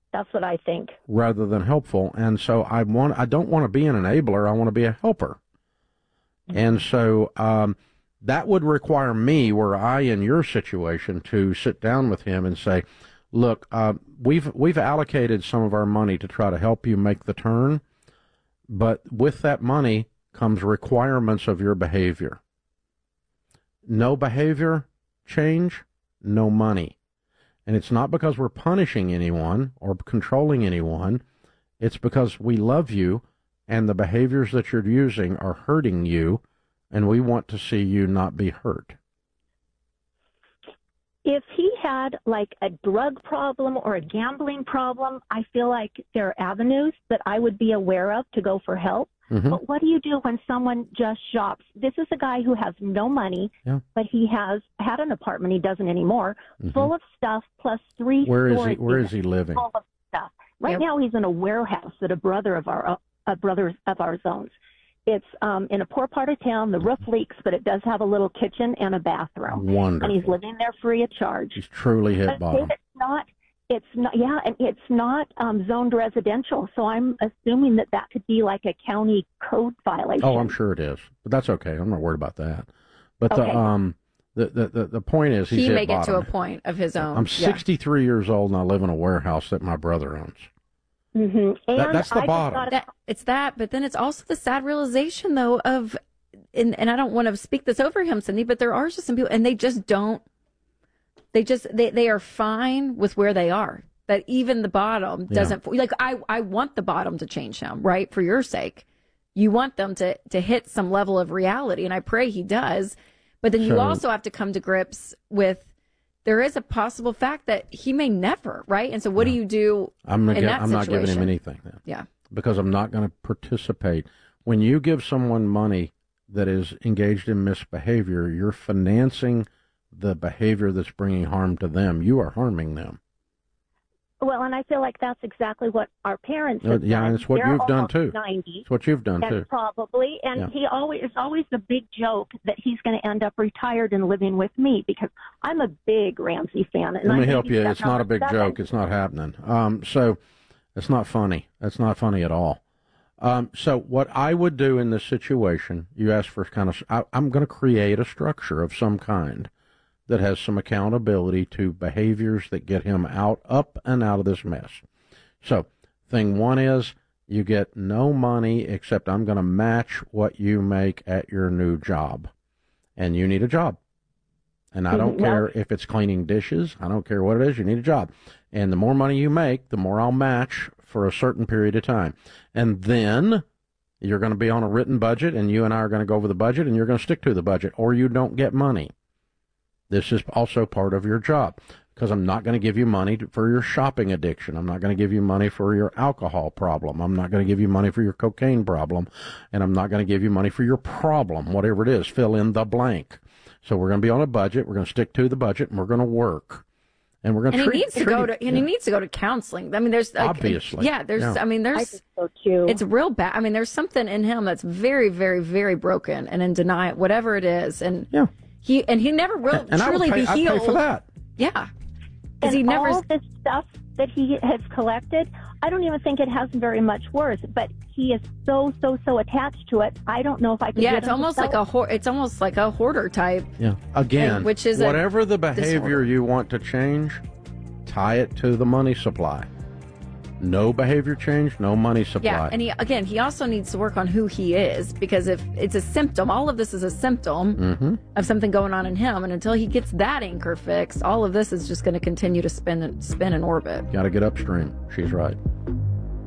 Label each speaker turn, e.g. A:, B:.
A: That's what I think.
B: Rather than helpful. And so I don't want to be an enabler. I want to be a helper. And so that would require me, were I in your situation, to sit down with him and say, look, we've allocated some of our money to try to help you make the turn, but with that money comes requirements of your behavior. No behavior change, no money. And it's not because we're punishing anyone or controlling anyone. It's because we love you and the behaviors that you're using are hurting you, and we want to see you not be hurt.
A: If he had like a drug problem or a gambling problem, I feel like there are avenues that I would be aware of to go for help. Mm-hmm. But what do you do when someone just shops? This is a guy who has no money, but he has had an apartment, he doesn't anymore, full of stuff, plus 3
B: Where
A: storage
B: is he living?
A: Full of stuff. Right now he's in a warehouse that a brother of ours owns. It's in a poor part of town. The roof leaks, but it does have a little kitchen and a bathroom.
B: Wonderful.
A: And he's living there free of charge.
B: He's truly hit bottom.
A: It's not zoned residential, so I'm assuming that could be like a county code violation.
B: Oh, I'm sure it is, but that's okay. I'm not worried about that. But okay. The point is
C: he may get to a point of his own.
B: I'm 63 years old and I live in a warehouse that my brother owns.
A: Mm-hmm.
B: That's the bottom.
C: It's that, but then it's also the sad realization, though, of, and I don't want to speak this over him, Cindy, but there are just some people, and they just don't. They are fine with where they are. That even the bottom doesn't, like, I want the bottom to change him, right? For your sake. You want them to hit some level of reality, and I pray he does. But then you also have to come to grips with, there is a possible fact that he may never, right? And so what do you do
B: I'm not giving him anything then.
C: Yeah.
B: Because I'm not going to participate. When you give someone money that is engaged in misbehavior, you're financing the behavior that's bringing harm to them. You are harming them.
A: Well, and I feel like that's exactly what our parents have done.
B: And it's what
A: They're
B: you've done too.
A: 90,
B: it's what you've done too.
A: Probably. And it's always the big joke that he's going to end up retired and living with me, because I'm a big Ramsey fan. And
B: let me help you. It's not a big joke. It's not happening. So it's not funny. That's not funny at all. So what I would do in this situation, you asked for I'm going to create a structure of some kind that has some accountability to behaviors that get him up and out of this mess. So thing one is, you get no money except I'm going to match what you make at your new job. And you need a job. And I don't care if it's cleaning dishes. I don't care what it is. You need a job. And the more money you make, the more I'll match for a certain period of time. And then you're going to be on a written budget, and you and I are going to go over the budget, and you're going to stick to the budget, or you don't get money. This is also part of your job, because I'm not going to give you money for your shopping addiction. I'm not going to give you money for your alcohol problem. I'm not going to give you money for your cocaine problem. And I'm not going to give you money for your problem, whatever it is. Fill in the blank. So we're going to be on a budget. We're going to stick to the budget, and we're going to work. And we're going to
C: he needs to go to counseling. I mean, there's
B: obviously.
C: I mean, there's
A: I think so too.
C: It's real bad. I mean, there's something in him that's very, very, very broken and in denial, whatever it is. And he never will truly be healed.
B: I pay for that.
C: Yeah.
A: And all this stuff that he has collected, I don't even think it has very much worth, but he is so attached to it. I don't know if I can.
C: Yeah, it's almost like a hoarder type.
B: Yeah. Again,
C: thing, which is
B: whatever the behavior you want to change, tie it to the money supply. No behavior change, no money supply.
C: Yeah, and he also needs to work on who he is, because if it's a symptom, all of this is a symptom of something going on in him, and until he gets that anchor fixed, all of this is just going to continue to spin in orbit.
B: Got to get upstream. She's right.